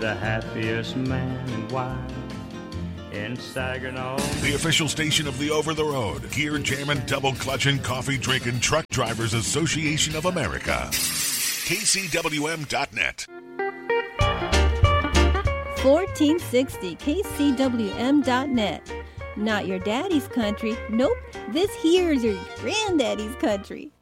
the happiest man in wild in Saginaw. The official station of the Over the Road, Gear Jammin', Double Clutchin', Coffee Drinkin' Truck Drivers Association of America. KCWM.net. 1460 KCWM.net. Not your daddy's country. Nope, this here's your granddaddy's country.